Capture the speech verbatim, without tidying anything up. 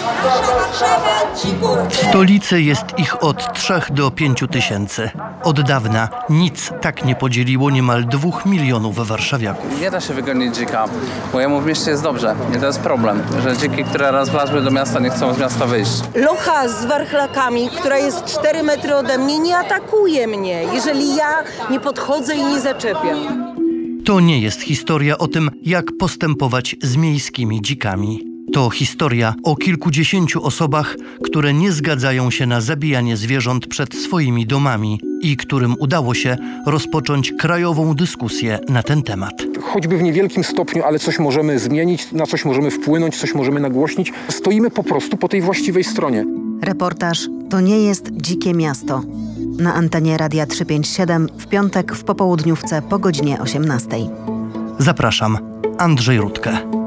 W stolicy jest ich od trzech do pięciu tysięcy. Od dawna nic tak nie podzieliło niemal dwóch milionów warszawiaków. Nie da się wygonić dzika, bo jemu w mieście jest dobrze. I to jest problem, że dziki, które raz wlazły do miasta, nie chcą z miasta wyjść. Locha z warchlakami, która jest cztery metry ode mnie, nie atakuje mnie, jeżeli ja nie podchodzę i nie zaczepiam. To nie jest historia o tym, jak postępować z miejskimi dzikami. To historia o kilkudziesięciu osobach, które nie zgadzają się na zabijanie zwierząt przed swoimi domami i którym udało się rozpocząć krajową dyskusję na ten temat. Choćby w niewielkim stopniu, ale coś możemy zmienić, na coś możemy wpłynąć, coś możemy nagłośnić. Stoimy po prostu po tej właściwej stronie. Reportaż To nie jest dzikie miasto. Na antenie Radia trzysta pięćdziesiąt siedem w piątek w popołudniówce po godzinie osiemnastej. Zapraszam, Andrzej Rutka.